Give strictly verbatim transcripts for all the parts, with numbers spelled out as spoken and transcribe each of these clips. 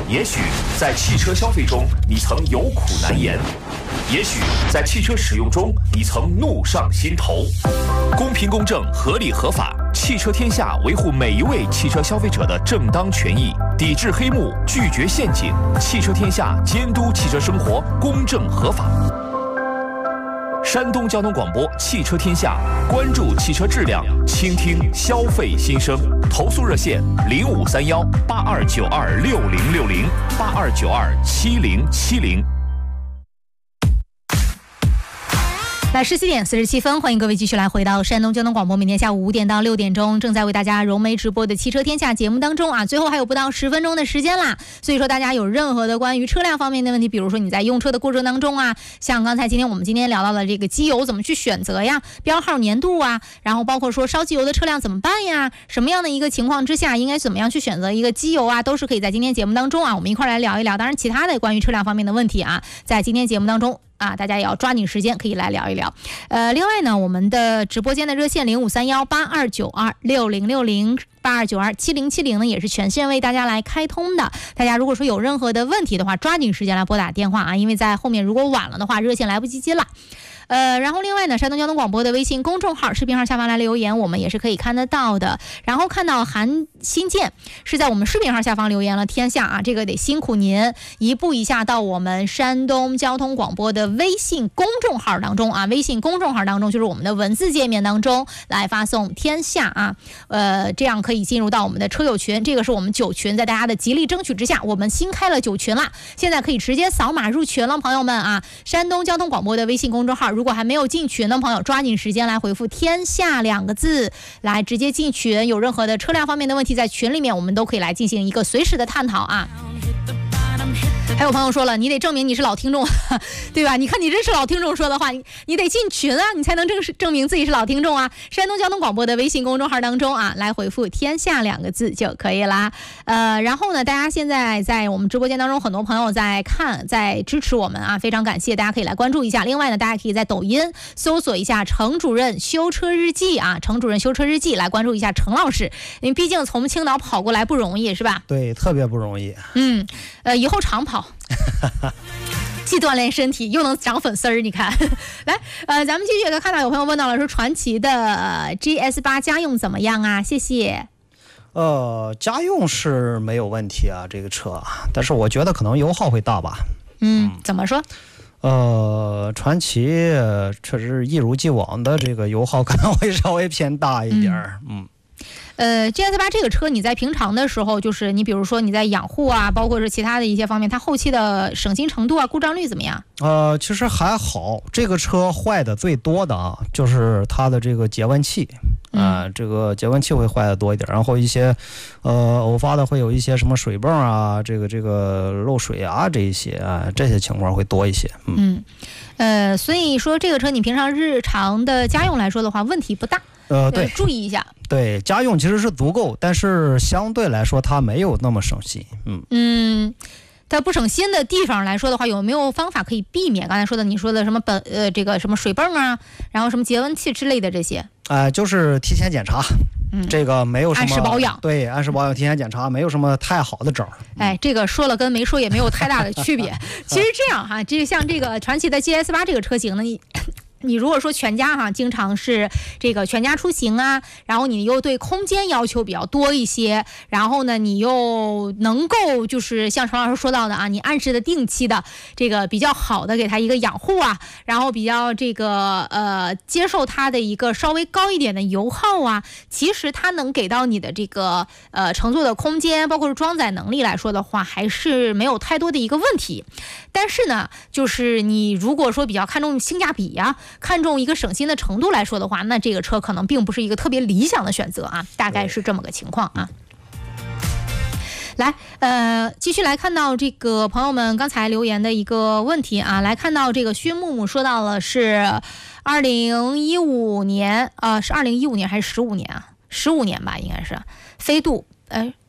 也许在汽车消费中你曾有苦难言，也许在汽车使用中你曾怒上心头。公平公正、合理合法，汽车天下维护每一位汽车消费者的正当权益，抵制黑幕，拒绝陷阱。汽车天下监督汽车生活公正合法。山东交通广播汽车天下，关注汽车质量，倾听消费心声。投诉热线零五三幺八二九二六零六零八二九二七零七零。 来十七点四十七分，欢迎各位继续来回到山东交通广播，每天下午五点到六点钟正在为大家融媒直播的汽车天下节目当中啊，最后还有不到十分钟的时间啦，所以说大家有任何的关于车辆方面的问题，比如说你在用车的过程当中啊，像刚才今天我们今天聊到的这个机油怎么去选择呀，标号年度啊，然后包括说烧机油的车辆怎么办呀，什么样的一个情况之下应该怎么样去选择一个机油啊，都是可以在今天节目当中啊，我们一块来聊一聊。当然其他的关于车辆方面的问题啊，在今天节目当中啊，大家也要抓紧时间可以来聊一聊。呃，另外呢，我们的直播间的热线零五三幺八二九二六零六零八二九二七零七零呢，也是全线为大家来开通的。大家如果说有任何的问题的话，抓紧时间来拨打电话啊，因为在后面如果晚了的话，热线来不及接了。呃，然后另外呢，山东交通广播的微信公众号、视频号下方来留言，我们也是可以看得到的。然后看到韩新建是在我们视频号下方留言了，天下啊，这个得辛苦您一步一下到我们山东交通广播的微信公众号当中啊，微信公众号当中就是我们的文字界面当中来发送天下啊，呃，这样可以进入到我们的车友群，这个是我们九群，在大家的极力争取之下，我们新开了九群啦，现在可以直接扫码入群了，朋友们啊，山东交通广播的微信公众号。如果还没有进群的朋友，抓紧时间来回复天下两个字来直接进群，有任何的车辆方面的问题在群里面我们都可以来进行一个随时的探讨啊。还有朋友说了，你得证明你是老听众对吧，你看你这是老听众说的话， 你, 你得进群啊，你才能证证明自己是老听众啊。山东交通广播的微信公众号当中啊，来回复天下两个字就可以啦。呃，然后呢，大家现在在我们直播间当中很多朋友在看在支持我们啊，非常感谢，大家可以来关注一下。另外呢，大家可以在抖音搜索一下程主任修车日记啊，程主任修车日记来关注一下程老师，因为毕竟从青岛跑过来不容易是吧？ 对，特别不容易。 嗯，呃，以后常跑既锻炼身体又能长粉丝儿，你看来呃，咱们继续看到有朋友问到了说传祺的 G S 八家用怎么样啊？谢谢。 呃，家用是没有问题啊，这个车，但是我觉得可能油耗会大吧。 嗯，怎么说？ 呃，传祺确实一如既往的这个油耗可能会稍微偏大一点儿。嗯。嗯呃 G S 八 这个车你在平常的时候，就是你比如说你在养护啊，包括是其他的一些方面，它后期的省心程度啊，故障率怎么样？ 呃，其实还好，这个车坏的最多的啊，就是它的这个节温器啊、呃，这个节温器会坏的多一点，然后一些呃偶发的会有一些什么水泵啊，这个这个漏水啊，这一些啊、呃、这些情况会多一些。嗯， 嗯呃，所以说这个车你平常日常的家用来说的话，问题不大。 呃，对， 注意一下。 对，家用其实是足够，但是相对来说它没有那么省心。嗯嗯， 它不省心的地方来说的话，有没有方法可以避免？刚才说的，你说的什么本呃这个什么水泵啊，然后什么节温器之类的这些？ 哎、呃，就是提前检查。嗯，这个没有什么按时保养， 对，按时保养，提前检查，没有什么太好的招。 哎，这个说了跟没说也没有太大的区别。其实这样哈，这像这个传祺的 G S 八 这个车型呢，你。你如果说全家哈，经常是这个全家出行啊，然后你又对空间要求比较多一些，然后呢，你又能够就是像程老师说到的啊，你按时的、定期的这个比较好的给它一个养护啊，然后比较这个呃接受它的一个稍微高一点的油耗啊，其实它能给到你的这个呃乘坐的空间，包括是装载能力来说的话，还是没有太多的一个问题。但是呢，就是你如果说比较看重性价比呀、啊。看重一个省心的程度来说的话，那这个车可能并不是一个特别理想的选择啊，大概是这么个情况啊。来，呃，继续来看到这个朋友们刚才留言的一个问题啊，来看到这个薛木木说到了是二零一五年，呃，是二零一五年还是十五年啊？十五年吧，应该是飞度，哎。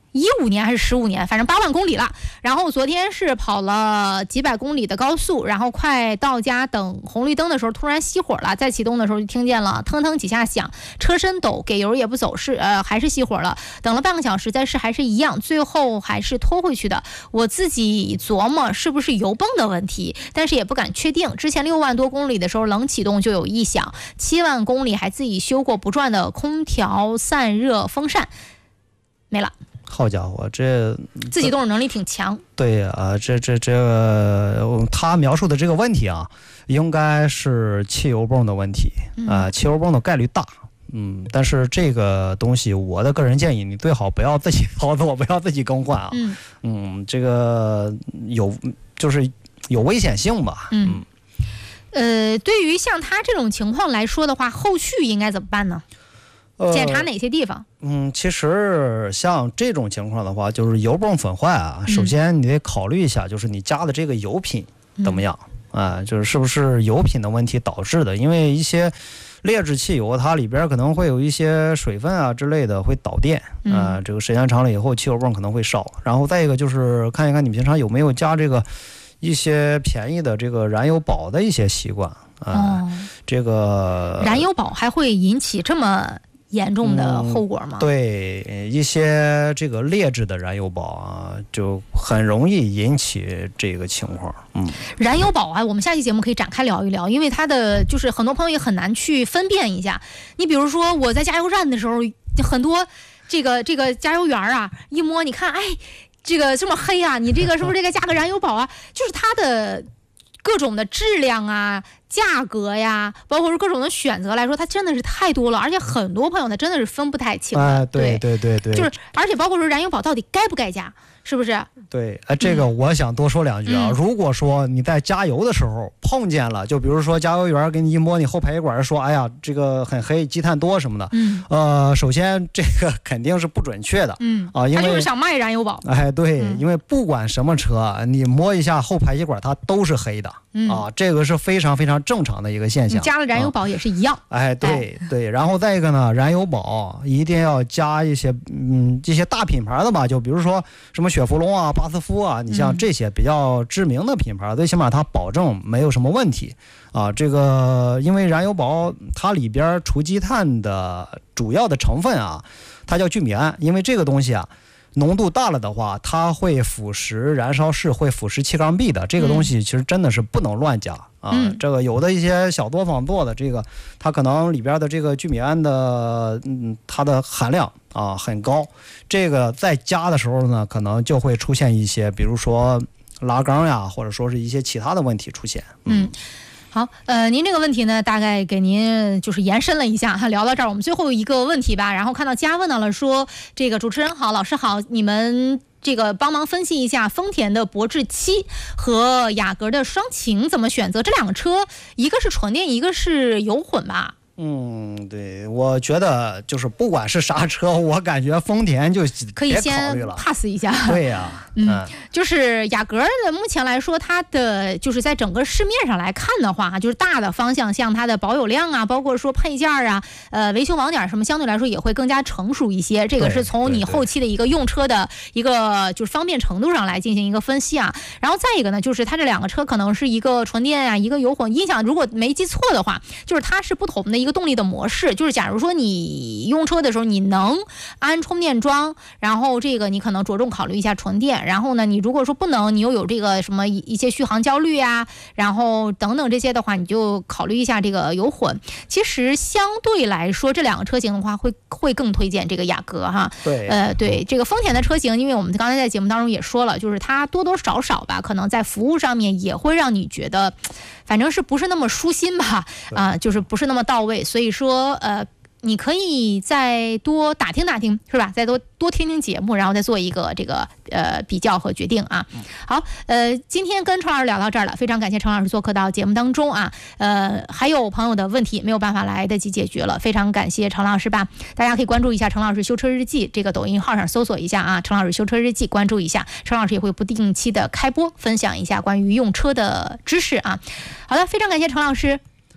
一五年还是十五年，反正八万公里了。然后昨天是跑了几百公里的高速，然后快到家等红绿灯的时候突然熄火了，再启动的时候就听见了腾腾几下响，车身抖，给油也不走，是呃还是熄火了。等了半个小时再试还是一样，最后还是拖回去的。我自己琢磨是不是油泵的问题，但是也不敢确定。之前六万多公里的时候冷启动就有异响，七万公里还自己修过不转的空调、散热、风扇，没了。 好家伙，这自己动手能力挺强。 对啊，这这这个他描述的这个问题啊，应该是汽油泵的问题啊、呃，汽油泵的概率大。嗯，但是这个东西，我的个人建议，你最好不要自己操作，不要自己更换啊。 嗯嗯，这个有就是有危险性吧。 嗯。呃，对于像他这种情况来说的话，后续应该怎么办呢？检查哪些地方？ 呃、嗯，其实像这种情况的话，就是油泵损坏啊，首先你得考虑一下，就是你加的这个油品怎么样、嗯、啊，就是是不是油品的问题导致的？因为一些劣质汽油，它里边可能会有一些水分啊之类的会导电啊、呃，这个时间长了以后，汽油泵可能会烧。然后再一个就是看一看你平常有没有加这个一些便宜的这个燃油宝的一些习惯啊、呃哦，这个燃油宝还会引起这么严重的后果吗、 嗯？对，一些这个劣质的燃油宝啊，就很容易引起这个情况。嗯， 燃油宝啊，我们下期节目可以展开聊一聊，因为它的就是很多朋友也很难去分辨一下。你比如说我在加油站的时候，很多这个这个加油员啊，一摸你看，哎，这个这么黑啊，你这个是不是这个加个燃油宝啊？就是它的各种的质量啊、价格呀，包括是各种的选择来说，它真的是太多了，而且很多朋友呢真的是分不太清的。 哎，对对对对， 就是而且包括说燃油宝到底该不该加，是不是？ 对，呃，这个我想多说两句啊。嗯、如果说你在加油的时候碰见了，就比如说加油员给你一摸你后排管说，哎呀，这个很黑，积碳多什么的，嗯，呃，首先这个肯定是不准确的， 嗯啊，因为他就是想卖燃油宝。 哎，对、嗯，因为不管什么车，你摸一下后排气管，它都是黑的，嗯、啊，这个是非常非常正常的一个现象。 你加了燃油宝也是一样。 啊、哎，对、哎、对，然后再一个呢，燃油宝一定要加一些，嗯，这些大品牌的吧，就比如说什么雪佛龙啊、巴斯夫啊，你像这些比较知名的品牌，最起码它保证没有什么问题啊。这个因为燃油宝它里边除积碳的主要的成分啊，它叫聚醚胺，因为这个东西啊。浓度大了的话，它会腐蚀燃烧室，会腐蚀气缸壁的。这个东西其实真的是不能乱加、嗯、啊。这个有的一些小作坊做的这个，它可能里边的这个聚醚胺的，嗯，它的含量啊很高。这个在加的时候呢，可能就会出现一些，比如说拉缸呀，或者说是一些其他的问题出现。嗯。嗯好，呃，您这个问题呢，大概给您就是延伸了一下哈，聊到这儿，我们最后一个问题吧。然后看到嘉问到了说，这个主持人好，老师好，你们这个帮忙分析一下丰田的博智七和雅阁的双擎怎么选择？这两个车，一个是纯电，一个是油混吧？ 嗯，对，我觉得就是不管是啥车，我感觉丰田就可以先 pass 一下。 对呀、啊， 嗯，就是雅阁的目前来说，它的就是在整个市面上来看的话，就是大的方向，像它的保有量啊，包括说配件啊，呃，维修网点什么，相对来说也会更加成熟一些。这个是从你后期的一个用车的一个就是方便程度上来进行一个分析啊。然后再一个呢，就是它这两个车可能是一个纯电啊，一个油混。印象如果没记错的话，就是它是不同的一个动力的模式，就是假如说你用车的时候你能安充电桩，然后这个你可能着重考虑一下纯电，然后呢你如果说不能，你又有这个什么一些续航焦虑啊，然后等等这些的话，你就考虑一下这个油混。其实相对来说这两个车型的话会会更推荐这个雅阁哈。 对， 呃对，这个丰田的车型，因为我们刚才在节目当中也说了，就是它多多少少吧，可能在服务上面也会让你觉得反正是不是那么舒心吧，啊、呃，就是不是那么到位，所以说呃，你可以再多打听打听，是吧？再多多听听节目，然后再做一个这个呃比较和决定啊。好，呃，今天跟程老师聊到这儿了，非常感谢程老师做客到节目当中啊。呃，还有朋友的问题没有办法来得及解决了，非常感谢程老师吧。大家可以关注一下程老师修车日记，这个抖音号上搜索一下啊，程老师修车日记，关注一下，程老师也会不定期的开播，分享一下关于用车的知识啊。好的，非常感谢程老师。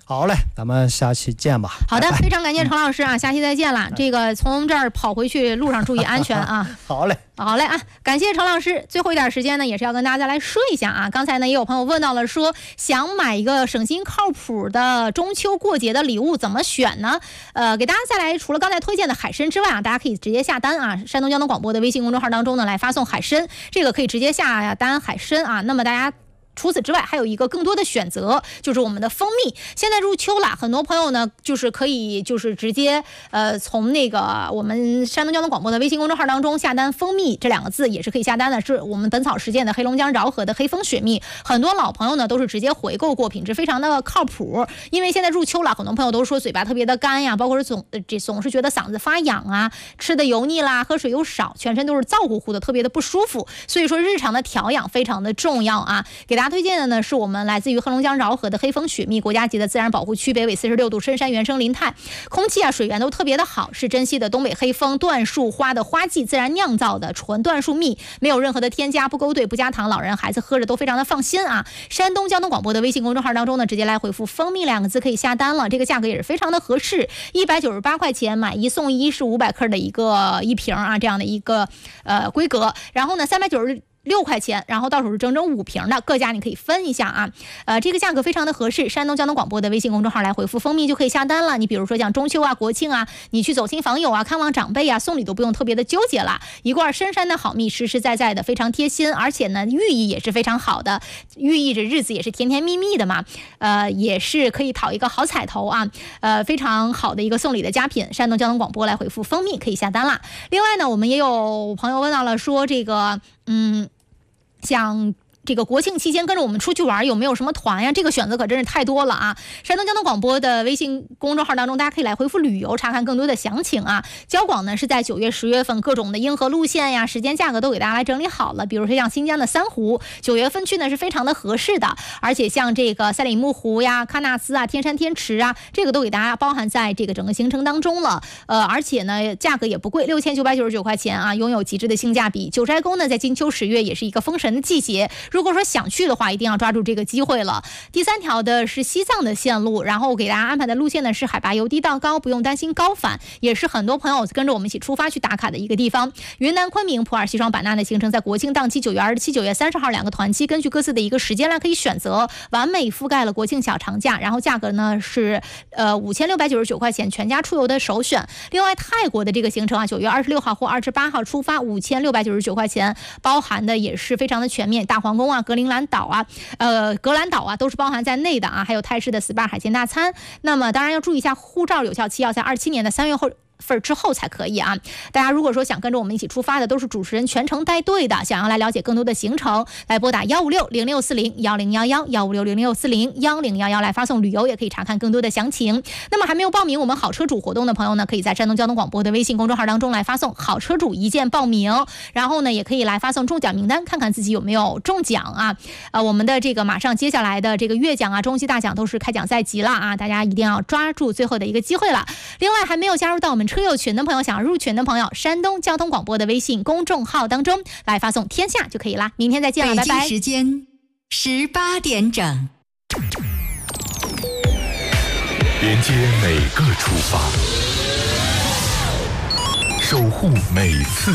好嘞，咱们下期见吧。 好的， 拜拜非常感谢程老师啊，下期再见了。这个从这儿跑回去，路上注意安全啊。 好嘞， 好嘞啊，感谢程老师。最后一点时间呢，也是要跟大家来说一下啊。刚才呢，也有朋友问到了说，想买一个省心靠谱的中秋过节的礼物怎么选呢？呃，给大家再来，除了刚才推荐的海参之外啊，大家可以直接下单啊。山东交通广播的微信公众号当中呢，来发送海参，这个可以直接下单海参啊。那么大家。除此之外，还有一个更多的选择，就是我们的蜂蜜。现在入秋了，很多朋友呢，就是可以就是直接呃从那个我们山东交通广播的微信公众号当中下单蜂蜜这两个字，也是可以下单的，是我们本草实践的黑龙江饶河的黑蜂雪蜜。很多老朋友呢都是直接回购过，品质非常的靠谱。因为现在入秋了，很多朋友都说嘴巴特别的干呀，包括是总这总是觉得嗓子发痒啊，吃的油腻啦，喝水又少，全身都是燥乎乎的，特别的不舒服。所以说日常的调养非常的重要啊，给大家。大家推荐的呢是我们来自于黑龙江饶河的黑蜂雪蜜，国家级的自然保护区，北纬四十六度，深山原生林态，空气啊水源都特别的好，是珍稀的东北黑蜂椴树花的花季自然酿造的纯椴树蜜，没有任何的添加，不勾兑，不加糖，老人孩子喝着都非常的放心啊。山东交通广播的微信公众号当中呢，直接来回复蜂蜜两个字可以下单了，这个价格也是非常的合适，一百九十八块钱买一送一，是五百克的一个一瓶啊，这样的一个呃规格，然后呢三百九十六块钱，然后到手是整整五瓶的，各家你可以分一下啊。呃，这个价格非常的合适。山东交通广播的微信公众号来回复蜂蜜就可以下单了。你比如说像中秋啊、国庆啊，你去走亲访友啊、看望长辈啊，送礼都不用特别的纠结了。一罐深山的好蜜，实实在在的，非常贴心，而且呢，寓意也是非常好的，寓意着日子也是甜甜蜜蜜的嘛。呃，也是可以讨一个好彩头啊。呃，非常好的一个送礼的佳品。山东交通广播来回复蜂蜜可以下单啦。另外呢，我们也有朋友问到了说这个，嗯。想这个国庆期间跟着我们出去玩有没有什么团呀？这个选择可真是太多了啊！山东交通广播的微信公众号当中，大家可以来回复旅游，查看更多的详情啊。交广呢是在九月、十月份各种的硬核路线呀、时间、价格都给大家来整理好了。比如说像新疆的三湖，九月份去呢是非常的合适的，而且像这个赛里木湖呀、喀纳斯啊、天山天池啊，这个都给大家包含在这个整个行程当中了。呃，而且呢价格也不贵，六千九百九十九块钱啊，拥有极致的性价比。九寨沟呢在金秋十月也是一个封神的季节。如果说想去的话，一定要抓住这个机会了。第三条的是西藏的线路，然后给大家安排的路线呢是海拔由低到高，不用担心高反，也是很多朋友跟着我们一起出发去打卡的一个地方。云南昆明、普洱、西双版纳的行程在国庆档期九月二十七、九月三十号两个团期，根据各自的一个时间来可以选择，完美覆盖了国庆小长假。然后价格呢是呃五千六百九十九块钱，全家出游的首选。另外泰国的这个行程啊，九月二十六号或二十八号出发，五千六百九十九块钱，包含的也是非常的全面，大皇宫啊、格陵兰岛啊、呃格兰岛啊都是包含在内的啊，还有泰式的 S P A 海鲜大餐。那么当然要注意一下，护照有效期要在二七年的三月后份之后才可以啊！大家如果说想跟着我们一起出发的，都是主持人全程带队的，想要来了解更多的行程，来拨打幺五六零六四零幺零幺幺幺五六零六四零幺零幺幺来发送旅游，也可以查看更多的详情。那么还没有报名我们好车主活动的朋友呢，可以在山东交通广播的微信公众号当中来发送好车主一键报名，然后呢也可以来发送中奖名单，看看自己有没有中奖啊！呃，我们的这个马上接下来的这个月奖啊、中期大奖都是开奖在即了啊，大家一定要抓住最后的一个机会了。另外还没有加入到我们车友群的朋友，想要入群的朋友，山东交通广播的微信公众号当中来发送天下就可以啦。明天再见了，拜拜。 北京时间十八点整， 连接每个出发，守护每次